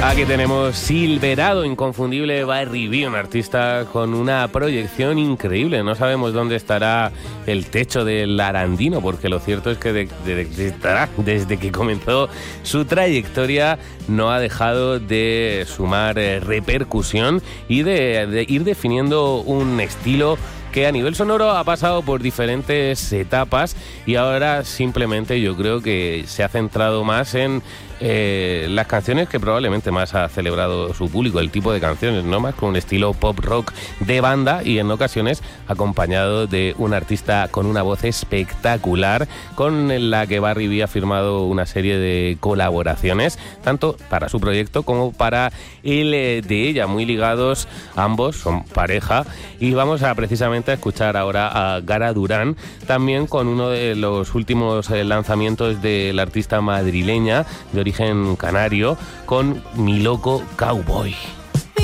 Aquí tenemos Silverado, inconfundible Barry B, un artista con una proyección increíble. No sabemos dónde estará el techo del Arandino, porque lo cierto es que desde que comenzó su trayectoria no ha dejado de sumar repercusión y de ir definiendo un estilo que a nivel sonoro ha pasado por diferentes etapas y ahora simplemente yo creo que se ha centrado más en las canciones que probablemente más ha celebrado su público, el tipo de canciones, ¿no? Más con un estilo pop rock de banda y en ocasiones acompañado de un artista con una voz espectacular con la que Barry B ha firmado una serie de colaboraciones, tanto para su proyecto como para el de ella, muy ligados ambos, son pareja, y vamos a precisamente a escuchar ahora a Gara Durán, también con uno de los últimos lanzamientos de la artista madrileña de origen canario, con Mi Loco Cowboy.